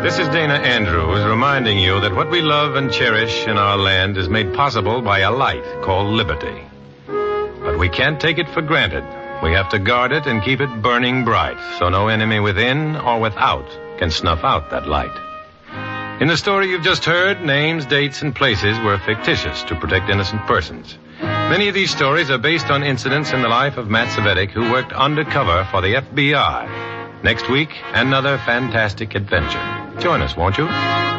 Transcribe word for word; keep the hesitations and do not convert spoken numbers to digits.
This is Dana Andrews reminding you that what we love and cherish in our land is made possible by a light called liberty. But we can't take it for granted. We have to guard it and keep it burning bright so no enemy within or without can snuff out that light. In the story you've just heard, names, dates, and places were fictitious to protect innocent persons. Many of these stories are based on incidents in the life of Matt Cvetic, who worked undercover for the F B I. Next week, another fantastic adventure. Join us, won't you?